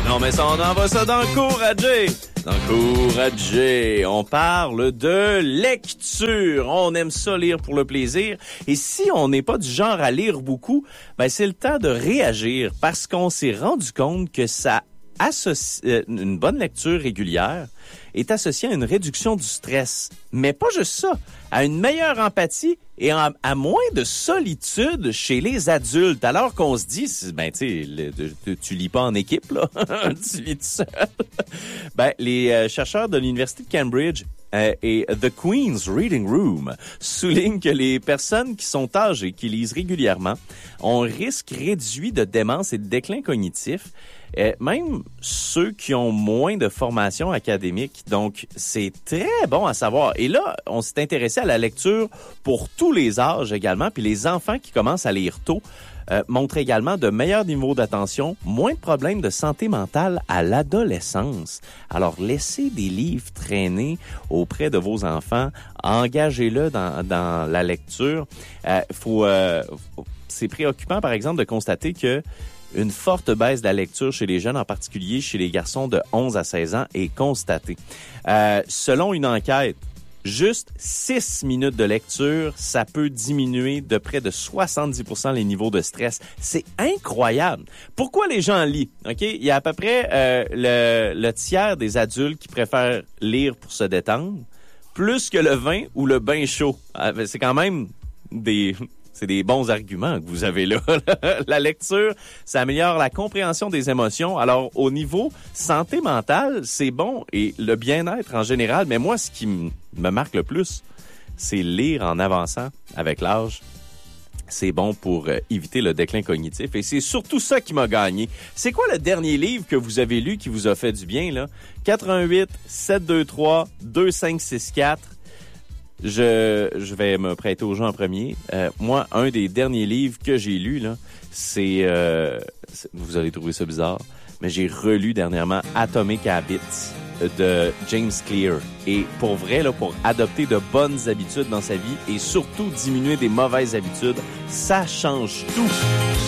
Non, mais ça, on envoie ça dans le cours à Jay. Dans le cours à Jay, on parle de lecture. On aime ça lire pour le plaisir. Et si on n'est pas du genre à lire beaucoup, ben c'est le temps de réagir parce qu'on s'est rendu compte que ça associe une bonne lecture régulière est associée à une réduction du stress. Mais pas juste ça, à une meilleure empathie et à moins de solitude chez les adultes. Alors qu'on se dit, ben tu sais, tu lis pas en équipe, là, tu lis tout seul. Ben, les chercheurs de l'Université de Cambridge et The Queen's Reading Room soulignent que les personnes qui sont âgées, qui lisent régulièrement, ont un risque réduit de démence et de déclin cognitif. Même ceux qui ont moins de formation académique. Donc, c'est très bon à savoir. Et là, on s'est intéressé à la lecture pour tous les âges également. Puis les enfants qui commencent à lire tôt montrent également de meilleurs niveaux d'attention, moins de problèmes de santé mentale à l'adolescence. Alors, laissez des livres traîner auprès de vos enfants. Engagez-le dans la lecture. C'est préoccupant, par exemple, de constater que une forte baisse de la lecture chez les jeunes, en particulier chez les garçons de 11 à 16 ans, est constatée. Selon une enquête, juste 6 minutes de lecture, ça peut diminuer de près de 70% les niveaux de stress. C'est incroyable. Pourquoi les gens lisent? OK? Il y a à peu près le tiers des adultes qui préfèrent lire pour se détendre, plus que le vin ou le bain chaud. C'est quand même c'est des bons arguments que vous avez là. La lecture, ça améliore la compréhension des émotions. Alors, au niveau santé mentale, c'est bon. Et le bien-être en général. Mais moi, ce qui me marque le plus, c'est lire en avançant avec l'âge. C'est bon pour éviter le déclin cognitif. Et c'est surtout ça qui m'a gagné. C'est quoi le dernier livre que vous avez lu qui vous a fait du bien, là? 88 723 2564. Je vais me prêter aux gens en premier. Moi, un des derniers livres que j'ai lu, là, c'est vous allez trouver ça bizarre, mais j'ai relu dernièrement Atomic Habits de James Clear. Et pour vrai, là, pour adopter de bonnes habitudes dans sa vie et surtout diminuer des mauvaises habitudes, ça change tout.